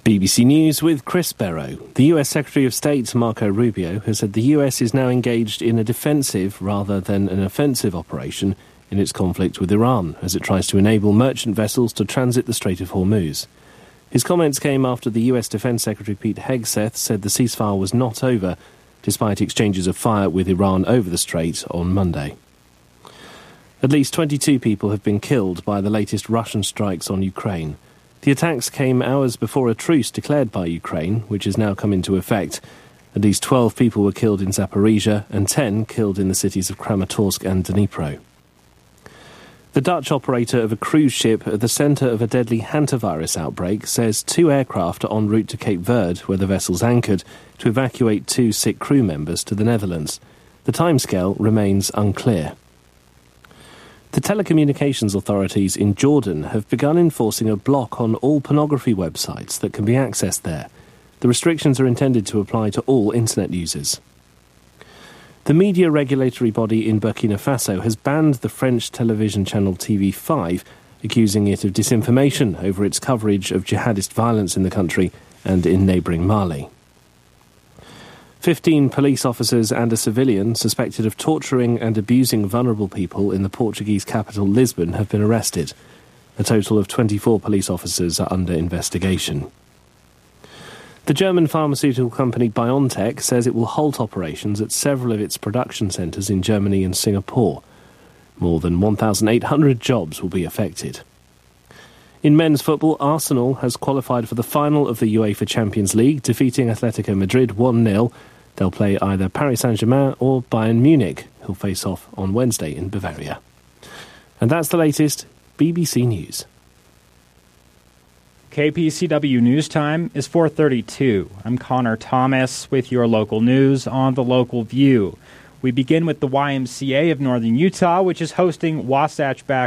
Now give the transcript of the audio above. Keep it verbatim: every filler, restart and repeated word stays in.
B B C News with Chris Barrow. The U S Secretary of State Marco Rubio has said the U S is now engaged in a defensive rather than an offensive operation in its conflict with Iran as it tries to enable merchant vessels to transit the Strait of Hormuz. His comments came after the U S Defense Secretary Pete Hegseth said the ceasefire was not over, despite exchanges of fire with Iran over the strait on Monday. At least twenty-two people have been killed by the latest Russian strikes on Ukraine. The attacks came hours before a truce declared by Ukraine, which has now come into effect. At least twelve people were killed in Zaporizhia and ten killed in the cities of Kramatorsk and Dnipro. The Dutch operator of a cruise ship at the centre of a deadly hantavirus outbreak says two aircraft are en route to Cape Verde, where the vessel's anchored, to evacuate two sick crew members to the Netherlands. The timescale remains unclear. The telecommunications authorities in Jordan have begun enforcing a block on all pornography websites that can be accessed there. The restrictions are intended to apply to all internet users. The media regulatory body in Burkina Faso has banned the French television channel T V five, accusing it of disinformation over its coverage of jihadist violence in the country and in neighbouring Mali. Fifteen police officers and a civilian suspected of torturing and abusing vulnerable people in the Portuguese capital Lisbon have been arrested. A total of twenty-four police officers are under investigation. The German pharmaceutical company BioNTech says it will halt operations at several of its production centres in Germany and Singapore. More than one thousand eight hundred jobs will be affected. In men's football, Arsenal has qualified for the final of the UEFA Champions League, defeating Atletico Madrid one nil. They'll play either Paris Saint-Germain or Bayern Munich, who'll face off on Wednesday in Bavaria. And that's the latest B B C News. K P C W News Time is four thirty-two. I'm Connor Thomas with your local news on The Local View. We begin with the Y M C A of Northern Utah, which is hosting Wasatch